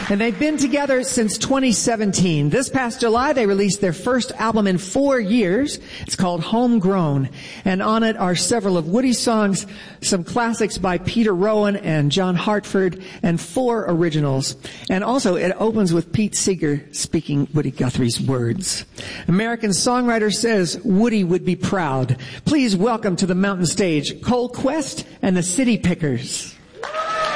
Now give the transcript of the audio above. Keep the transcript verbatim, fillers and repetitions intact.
And they've been together since twenty seventeen. This past July, they released their first album in four years. It's called Homegrown. And on it are several of Woody's songs, some classics by Peter Rowan and John Hartford, and four originals. And also, it opens with Pete Seeger speaking Woody Guthrie's words. American songwriter says Woody would be proud. Please welcome to the mountain stage Cole Quest and the City Pickers.